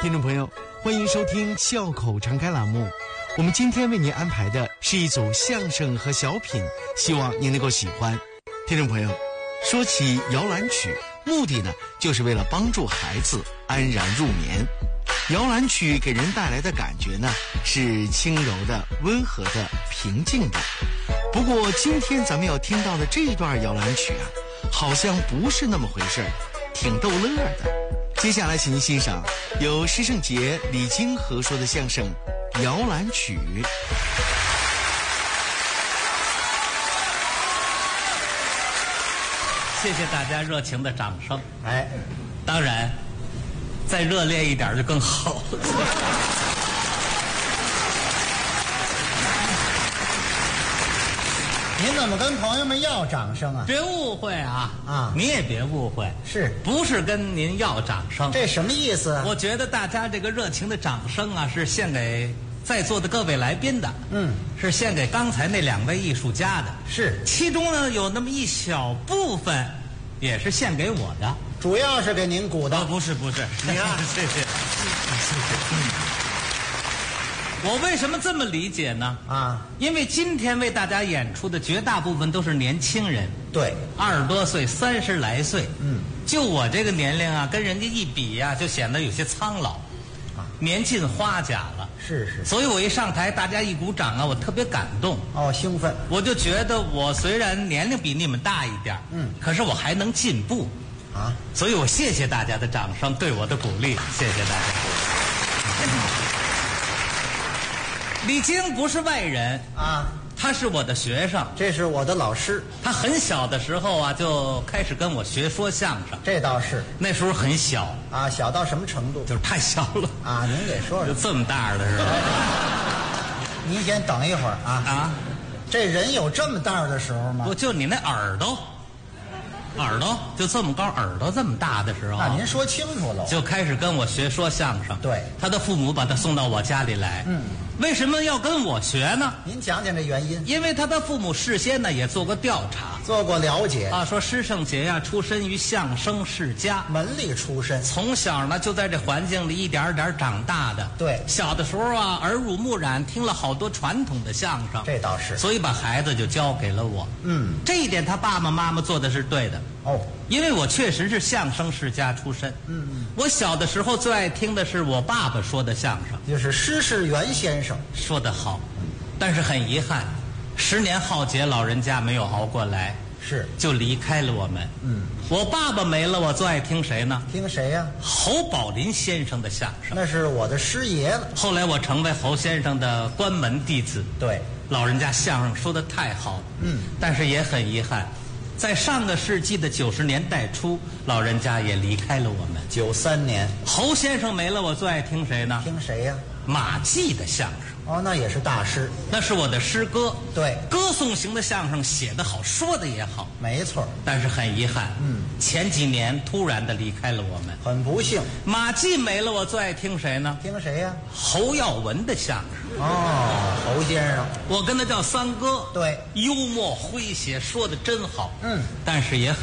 听众朋友，欢迎收听笑口常开栏目。我们今天为您安排的是一组相声和小品，希望您能够喜欢。听众朋友，说起摇篮曲，目的呢就是为了帮助孩子安然入眠。摇篮曲给人带来的感觉呢是轻柔的、温和的、平静的。不过今天咱们要听到的这一段摇篮曲啊，好像不是那么回事儿，挺逗乐的。接下来请您欣赏由施圣杰、李菁合说的相声《摇篮曲》。 谢谢大家热情的掌声。 哎， 当然，再热烈一点就更好了。 您怎么跟朋友们要掌声啊？ 别误会啊！ 啊， 你也别误会， 是不是跟您要掌声？ 这什么意思啊？ 我觉得大家这个热情的掌声啊，是献给在座的各位来宾的。是献给刚才那2位艺术家的。 是， 其中呢有那么一小部分，也是献给我的。 主要是给您鼓的。 不是，你看，谢谢。我为什么这么理解呢？ 啊， 因为今天为大家演出的绝大部分都是年轻人， 对 ，20多岁、30来岁。就我这个年龄啊，跟人家一比呀，就显得有些苍老，年近花甲了。 是。 所以我一上台，大家一鼓掌啊，我特别感动。 哦，兴奋。 我就觉得我虽然年龄比你们大一点，可是我还能进步。 啊， 所以我谢谢大家的掌声，对我的鼓励，谢谢大家。李菁不是外人啊， 他是我的学生， 这是我的老师。 他很小的时候啊，就开始跟我学说相声。 这倒是。 那时候很小啊，小到什么程度？ 就是太小了啊，您给说说。 就这么大的是吧？ 您先等一会儿啊。 啊， 这人有这么大的时候吗？ 不，就你那耳朵就这么高，耳朵这么大的时候， 那您说清楚了。 就开始跟我学说相声。 对， 他的父母把他送到我家里来。为什么要跟我学呢？ 您讲讲这原因。 因为他的父母事先呢也做过调查， 做过了解啊，说施圣杰呀出身于相声世家， 门里出身， 从小呢就在这环境里一点点长大的。 对， 小的时候啊耳濡目染，听了好多传统的相声。 这倒是。 所以把孩子就交给了我。这一点他爸爸妈妈做的是对的。 哦， 因为我确实是相声世家出身。我小的时候最爱听的是我爸爸说的相声， 就是施世元先生说得好。但是很遗憾，10年浩劫，老人家没有熬过来， 是就离开了我们。我爸爸没了，我最爱听谁呢？ 听谁呀？ 侯宝林先生的相声。 那是我的师爷了。 后来我成为侯先生的关门弟子。 对， 老人家相声说得太好了。但是也很遗憾，在上个世纪的90年代初，老人家也离开了我们。 93年， 侯先生没了，我最爱听谁呢？ 听谁呀？ 马季的相声。 哦，那也是大师。 那是我的师哥。 对， 歌颂型的相声写得好，说的也好。 没错。 但是很遗憾，前几年突然的离开了我们， 很不幸。 马季没了，我最爱听谁呢？ 听谁呀？ 侯耀文的相声。 哦，侯先生， 我跟他叫三哥。 对， 幽默诙谐，说的真好。但是也很